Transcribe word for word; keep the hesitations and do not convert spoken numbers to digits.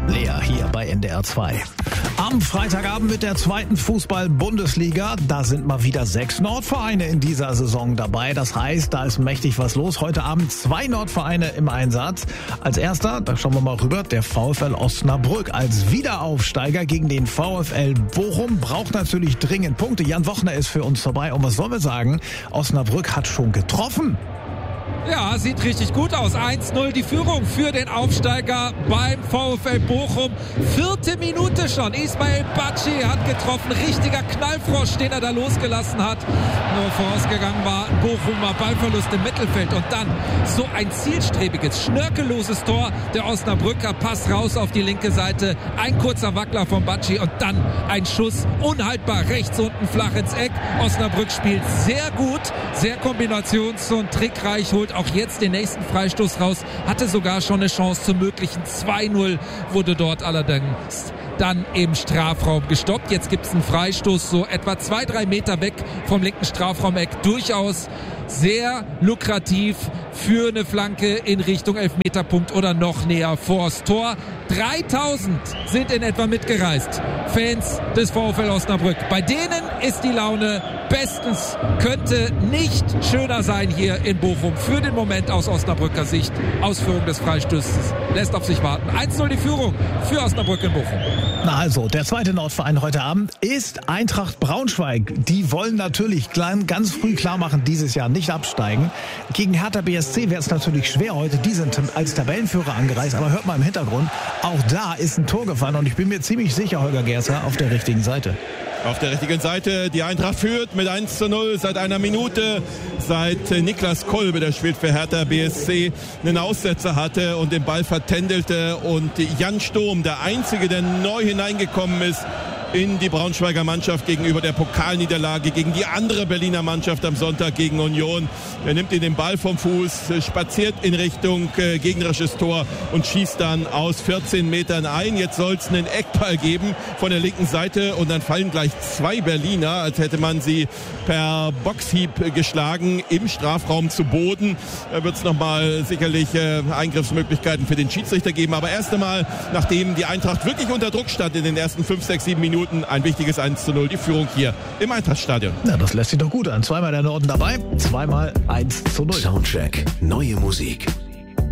Lea hier bei N D R zwei. Am Freitagabend mit der zweiten Fußball-Bundesliga. Da sind mal wieder sechs Nordvereine in dieser Saison dabei. Das heißt, da ist mächtig was los. Heute Abend zwei Nordvereine im Einsatz. Als erster, da schauen wir mal rüber, der VfL Osnabrück als Wiederaufsteiger gegen den VfL Bochum. Braucht natürlich dringend Punkte. Jan Wochner ist für uns dabei. Und was sollen wir sagen? Osnabrück hat schon getroffen. Ja, sieht richtig gut aus. eins null die Führung für den Aufsteiger beim VfL Bochum. Vierte Minute schon. Ismail Bacci hat getroffen. Richtiger Knallfrosch, den er da losgelassen hat. Nur vorausgegangen war ein Bochumer Ballverlust im Mittelfeld. Und dann so ein zielstrebiges, schnörkelloses Tor. Der Osnabrücker Pass raus auf die linke Seite. Ein kurzer Wackler von Bacci und dann ein Schuss. Unhaltbar rechts unten flach ins Eck. Osnabrück spielt sehr gut, sehr kombinations- und trickreich, holt auch jetzt den nächsten Freistoß raus, hatte sogar schon eine Chance zum möglichen zwei null, wurde dort allerdings dann im Strafraum gestoppt. Jetzt gibt es einen Freistoß so etwa zwei, drei Meter weg vom linken Strafraumeck. Durchaus sehr lukrativ für eine Flanke in Richtung Elfmeterpunkt oder noch näher vors Tor. dreitausend sind in etwa mitgereist. Fans des VfL Osnabrück. Bei denen ist die Laune bestens. Könnte nicht schöner sein hier in Bochum. Für den Moment aus Osnabrücker Sicht. Ausführung des Freistoßes lässt auf sich warten. eins null die Führung für Osnabrück in Bochum. Na also, der zweite Nordverein heute Abend ist Eintracht Braunschweig. Die wollen natürlich ganz früh klar machen, dieses Jahr nicht absteigen. Gegen Hertha B S C wäre es natürlich schwer heute. Die sind als Tabellenführer angereist. Aber hört mal im Hintergrund, auch da ist ein Tor gefallen. Und ich bin mir ziemlich sicher, Holger Gerster, auf der richtigen Seite. Auf der richtigen Seite, die Eintracht führt mit eins zu null seit einer Minute, seit Niklas Kolbe, der spielt für Hertha B S C, einen Aussetzer hatte und den Ball vertändelte und Jan Sturm, der Einzige, der neu hineingekommen ist in die Braunschweiger Mannschaft gegenüber der Pokalniederlage gegen die andere Berliner Mannschaft am Sonntag gegen Union. Er nimmt ihn den Ball vom Fuß, spaziert in Richtung äh, gegnerisches Tor und schießt dann aus vierzehn Metern ein. Jetzt soll es einen Eckball geben von der linken Seite und dann fallen gleich zwei Berliner, als hätte man sie per Boxhieb geschlagen, im Strafraum zu Boden. Da wird es nochmal sicherlich äh, Eingriffsmöglichkeiten für den Schiedsrichter geben. Aber erst einmal, nachdem die Eintracht wirklich unter Druck stand in den ersten fünf, sechs, sieben Minuten, ein wichtiges eins zu null, die Führung hier im Eintrachtstadion. Ja, das lässt sich doch gut an. Zweimal der Norden dabei, zweimal eins zu null. Soundcheck, neue Musik.